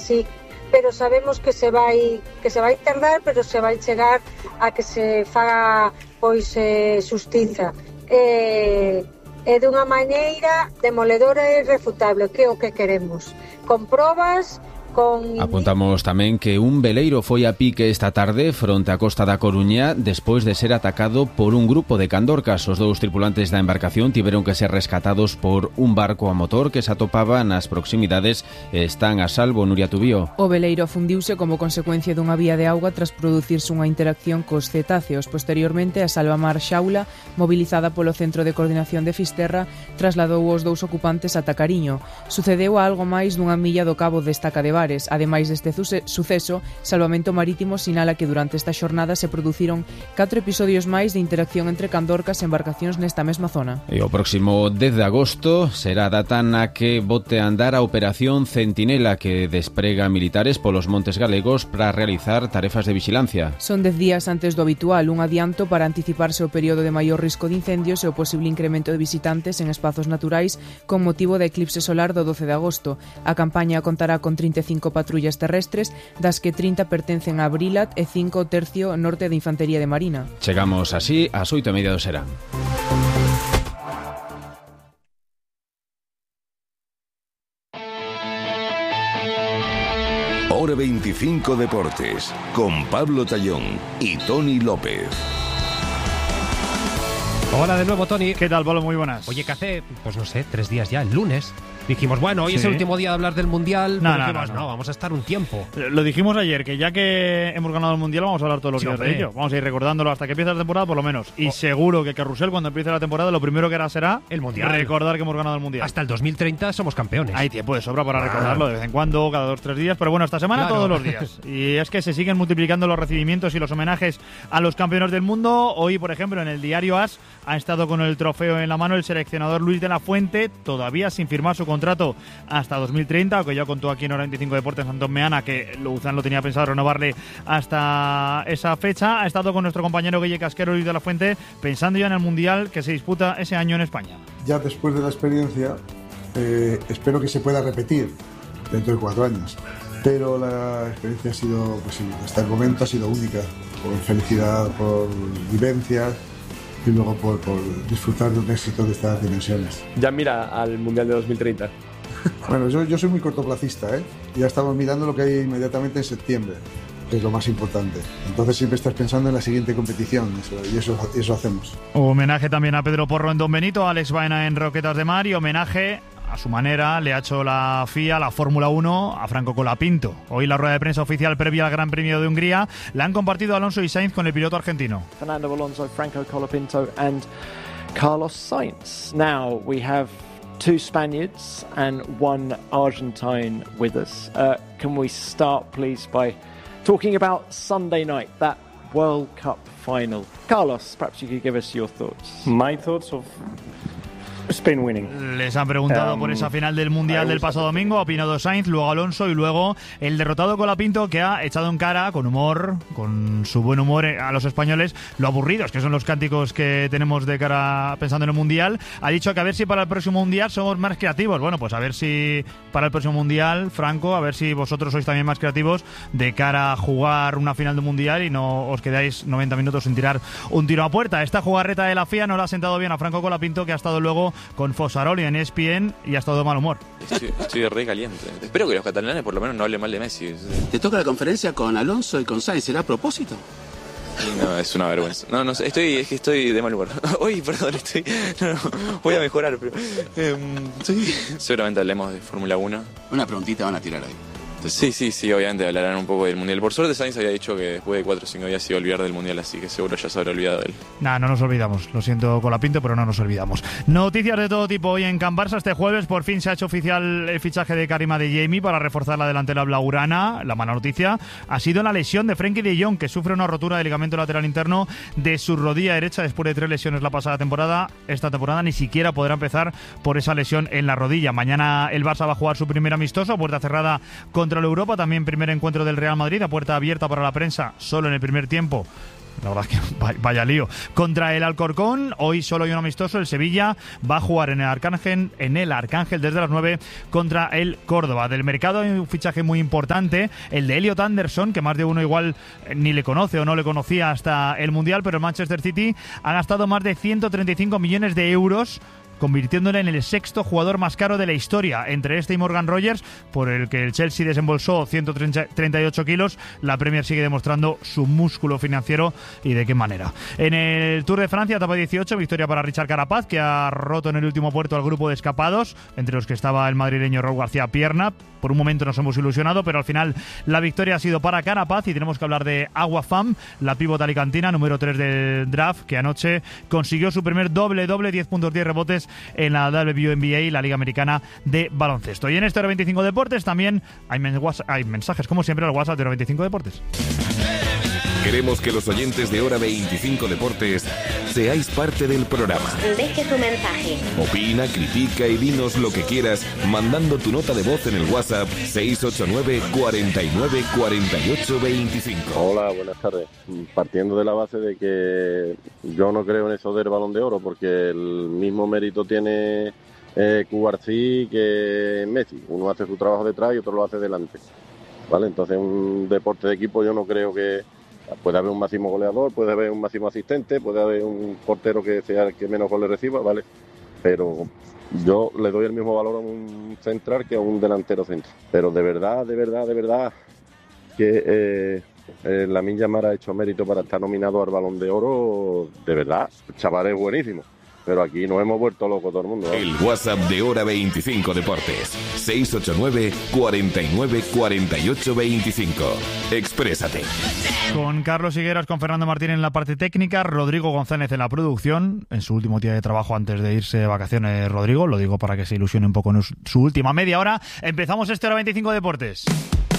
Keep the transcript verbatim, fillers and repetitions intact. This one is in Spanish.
así, pero sabemos que se vai que se vai tardar, pero se vai chegar a que se faga pois eh, xustiza. Eh, e dunha maneira demoledora e irrefutable, que é o que queremos, con probas. Con... Apuntamos tamén que un veleiro foi a pique esta tarde fronte á costa da Coruña despois de ser atacado por un grupo de candorcas. Os dous tripulantes da embarcación tiveron que ser rescatados por un barco a motor que se atopaba nas proximidades e están a salvo. Nuria Tubío. O veleiro afundiuse como consecuencia dunha vía de auga tras producirse unha interacción cos cetáceos. Posteriormente, a Salvamar Xaula, mobilizada polo Centro de Coordinación de Fisterra, trasladou os dous ocupantes ata Cariño. Sucedeu a algo máis dunha milla do cabo de Estaca de Bares. Ademais deste suceso, Salvamento Marítimo sinala que durante esta xornada se produciron catro episodios máis de interacción entre candorcas e embarcacións nesta mesma zona. E o próximo dez de agosto será a data na que bote a andar a Operación Centinela, que desprega militares polos montes galegos para realizar tarefas de vixilancia. Son dez días antes do habitual, un adianto para anticiparse o período de maior risco de incendios e o posible incremento de visitantes en espazos naturais con motivo da eclipse solar do doce de agosto. A campaña contará con trinta e cinco patrullas terrestres, das que trinta pertencen a Brilat e cinco o tercio norte de Infantería de Marina. Chegamos así ás oito e media do serán. Hora veinticinco Deportes, con Pablo Tallón y Tony López. Hola de nuevo, Tony. ¿Qué tal, Pablo? Muy buenas. Oye, que hace, pues no sé, tres días ya, el lunes, dijimos, bueno, hoy sí. es el último día de hablar del Mundial, no, pero no, dijimos, no, no, no, vamos a estar un tiempo. Lo dijimos ayer, que ya que hemos ganado el Mundial, vamos a hablar todos los sí, días hombre. de ello. Vamos a ir recordándolo hasta que empiece la temporada, por lo menos. Y oh. seguro que Carrusel, cuando empiece la temporada, lo primero que hará será el Mundial. Recordar que hemos ganado el Mundial. Hasta el dos mil treinta somos campeones. Hay tiempo de sobra para recordarlo de vez en cuando, cada dos, tres días. Pero bueno, esta semana claro. todos los días. Y es que se siguen multiplicando los recibimientos y los homenajes a los campeones del mundo. Hoy, por ejemplo, en el diario As ha estado con el trofeo en la mano el seleccionador Luis de la Fuente, todavía sin firmar su contrato hasta dos mil treinta, aunque ya contó aquí en Hora veinticinco Deportes Antón Meana que Luzán lo tenía pensado renovarle hasta esa fecha. Ha estado con nuestro compañero Guille Casquero, Luis de la Fuente, pensando ya en el Mundial que se disputa ese año en España. Ya después de la experiencia, eh, espero que se pueda repetir dentro de cuatro años. Pero la experiencia ha sido, pues sí, hasta el momento ha sido única, por felicidad, por vivencias y luego por, por disfrutar de un éxito de estas dimensiones. Ya mira al Mundial de dos mil treinta. Bueno, yo, yo soy muy cortoplacista, ¿eh? Ya estamos mirando lo que hay inmediatamente en septiembre, que es lo más importante. Entonces siempre estás pensando en la siguiente competición, eso, y eso, eso hacemos. Homenaje también a Pedro Porro en Don Benito, a Alex Baena en Roquetas de Mar y homenaje a su manera le ha hecho la F I A, la Fórmula uno, a Franco Colapinto. Hoy la rueda de prensa oficial previa al Gran Premio de Hungría la han compartido Alonso y Sainz con el piloto argentino. Fernando Alonso, Franco Colapinto and Carlos Sainz. Now we have two Spaniards and one Argentine with us. Uh, can we start, please, by talking about Sunday night, that World Cup final? Carlos, perhaps you could give us your thoughts. My thoughts of Spain winning. Les han preguntado um, por esa final del Mundial del pasado domingo, ha opinado Sainz, luego Alonso y luego el derrotado Colapinto, que ha echado en cara con humor, con su buen humor a los españoles, lo aburridos que son los cánticos que tenemos de cara pensando en el Mundial. Ha dicho que a ver si para el próximo Mundial somos más creativos. Bueno, pues a ver si para el próximo Mundial, Franco, a ver si vosotros sois también más creativos de cara a jugar una final de Mundial y no os quedáis noventa minutos sin tirar un tiro a puerta. Esta jugarreta de la F I A no le ha sentado bien a Franco Colapinto, que ha estado luego con Fosaroli en E S P N y ha estado de mal humor. Estoy, estoy re caliente. Espero que los catalanes por lo menos no hablen mal de Messi. Te toca la conferencia con Alonso y con Sainz, ¿será a propósito? No, es una vergüenza. No, no, estoy, es que estoy de mal humor. Uy, perdón, estoy... No, no, voy a mejorar, pero... Eh, estoy... Seguramente hablemos de Fórmula uno. Una preguntita van a tirar ahí. Sí, sí, sí, obviamente hablarán un poco del Mundial. Por suerte Sainz había dicho que después de cuatro o cinco días se iba a olvidar del Mundial, así que seguro ya se habrá olvidado de él. Nah, no nos olvidamos, lo siento Colapinto, pero no nos olvidamos. Noticias de todo tipo hoy en Can Barça. Este jueves por fin se ha hecho oficial el fichaje de Karim Adeyemi para reforzar la delantera blaugrana. La mala noticia ha sido la lesión de Frenkie de Jong, que sufre una rotura de ligamento lateral interno de su rodilla derecha después de tres lesiones la pasada temporada. Esta temporada ni siquiera podrá empezar por esa lesión en la rodilla. Mañana el Barça va a jugar su primer amistoso a puerta cerrada contra el Europa, también primer encuentro del Real Madrid a puerta abierta para la prensa, solo en el primer tiempo La verdad es que vaya lío. Contra el Alcorcón, hoy solo hay un amistoso. El Sevilla va a jugar en el Arcángel, en el Arcángel desde las nueve contra el Córdoba. Del mercado hay un fichaje muy importante, el de Elliot Anderson, que más de uno igual ni le conoce o no le conocía hasta el Mundial, pero el Manchester City ha gastado más de ciento treinta y cinco millones de euros, convirtiéndole en el sexto jugador más caro de la historia. Entre este y Morgan Rogers, por el que el Chelsea desembolsó ciento treinta y ocho kilos, la Premier sigue demostrando su músculo financiero y de qué manera. En el Tour de Francia, etapa dieciocho, victoria para Richard Carapaz, que ha roto en el último puerto al grupo de escapados, entre los que estaba el madrileño Raúl García Pierna. Por un momento nos hemos ilusionado, pero al final la victoria ha sido para Carapaz y tenemos que hablar de Agua Fam, la pívot alicantina, número tres del draft, que anoche consiguió su primer doble-doble, diez puntos, diez rebotes en la W N B A, la Liga Americana de Baloncesto. Y en este Hora veinticinco Deportes también hay, men- hay mensajes, como siempre, al WhatsApp de Hora veinticinco Deportes. Queremos que los oyentes de Hora veinticinco Deportes seáis parte del programa. Deje su mensaje. Opina, critica y dinos lo que quieras mandando tu nota de voz en el WhatsApp seis ocho nueve, cuarenta y nueve, cuarenta y ocho, veinticinco. Hola, buenas tardes. Partiendo de la base de que yo no creo en eso del Balón de Oro, porque el mismo mérito tiene eh, Cubarsí que Messi. Uno hace su trabajo detrás y otro lo hace delante. ¿Vale? Entonces, un deporte de equipo yo no creo que... Puede haber un máximo goleador, puede haber un máximo asistente, puede haber un portero que sea el que menos goles reciba, ¿vale? Pero yo le doy el mismo valor a un central que a un delantero centro. Pero de verdad, de verdad, de verdad, que eh, eh, Lamine Yamal ha hecho mérito para estar nominado al Balón de Oro, de verdad. El chaval es buenísimo. Pero aquí nos hemos vuelto locos todo el mundo, ¿no? El WhatsApp de Hora veinticinco Deportes. seis ocho nueve, cuarenta y nueve, cuarenta y ocho, veinticinco. Exprésate. Con Carlos Higueras, con Fernando Martín en la parte técnica, Rodrigo González en la producción, en su último día de trabajo antes de irse de vacaciones, Rodrigo. Lo digo para que se ilusione un poco en su última media hora. Empezamos este Hora veinticinco Deportes.